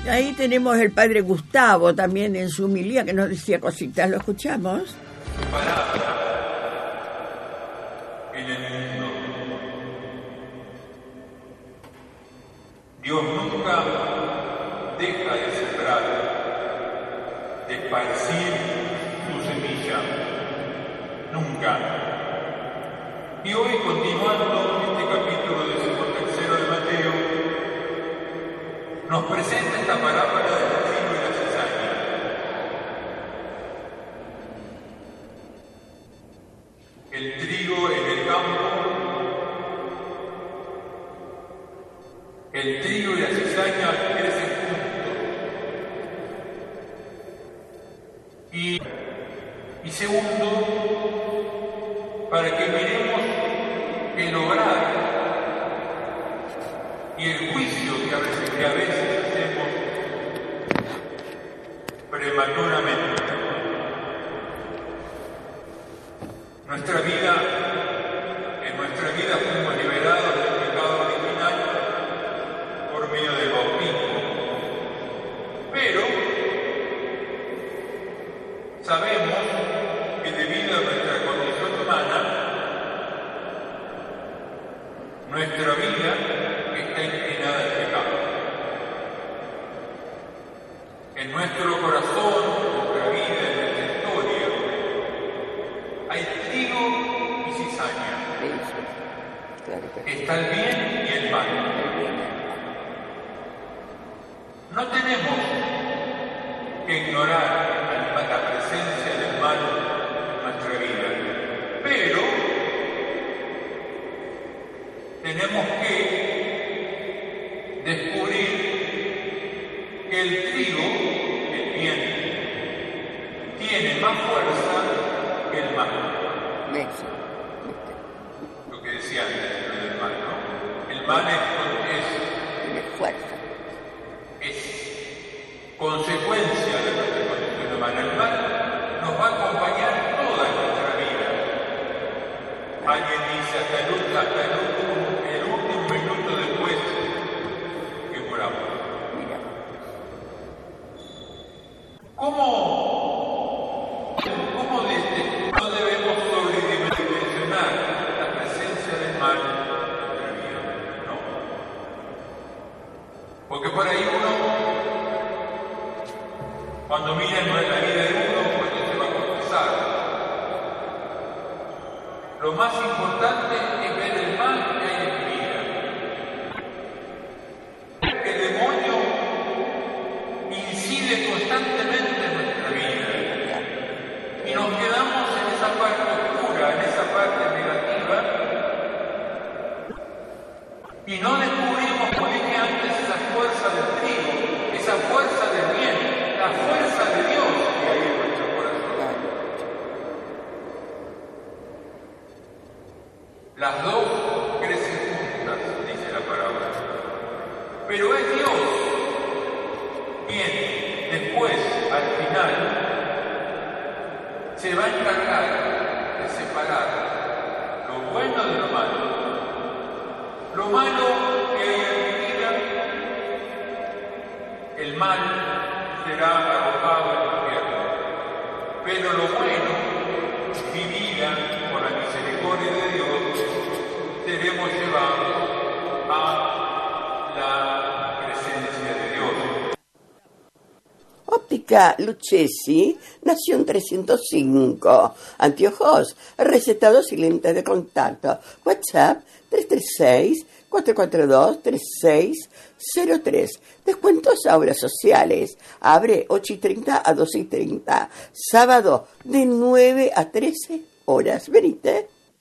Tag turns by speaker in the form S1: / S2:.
S1: Ahí tenemos el padre Gustavo también en su homilía que nos decía cositas. ¿Lo escuchamos?
S2: Palabra en el mundo. Dios nunca deja de sembrar, de esparcir su semilla. Nunca. Y hoy, continuando este capítulo 13 de Mateo, nos presenta esta parábola del trigo y la cizaña. El trigo en el campo, el trigo y la cizaña crecen juntos. Y segundo, para que miremos el obrar y el juicio que a veces hacemos prematuramente. En nuestra vida fuimos liberados del pecado original por medio del bautismo. Pero sabemos que debido a nuestra condición humana, nuestra vida está inclinada al pecado. En nuestro corazón, en nuestra vida, en nuestra historia, hay trigo y cizaña. Está el bien y el mal. No tenemos que ignorar la presencia del mal en nuestra vida, pero tenemos que descubrir que el trigo, el bien, tiene más fuerza que el mal. Lo que decía antes del mal, ¿no? El mal es fuerza. Es consecuencia de nuestra condición humana. El mal nos va a acompañar toda nuestra vida. Alguien dice hasta el último minuto después que moramos. ¿Cómo no debemos sobredimensionar la presencia del mal en nuestra vida? No. Porque por ahí uno, cuando mira en la vida de uno, cuando se va a confesar, lo más importante es ver el mal que hay en mi vida. El demonio incide constantemente en nuestra vida y nos quedamos en esa parte oscura, en esa parte negativa, y no descubrimos, como dije antes, esa fuerza del trigo, esa fuerza del bien, la fuerza de Dios que hay en nuestro corazón. Las dos crecen juntas, dice la palabra. Pero es Dios quien después, al final, se va a encargar de separar lo bueno de lo malo. Lo malo que hay en mi vida, el mal será arrojado al infierno. Pero lo bueno, mi vida, por la misericordia de Dios, seremos llevados a la presencia de Dios.
S1: Óptica Lucchesi nació en 305. Anteojos, recetados y lentes de contacto. WhatsApp 336-442-3603. Descuentos a obras sociales. Abre 8:30 a 12:30. Sábado de 9 a 13 horas. Venite.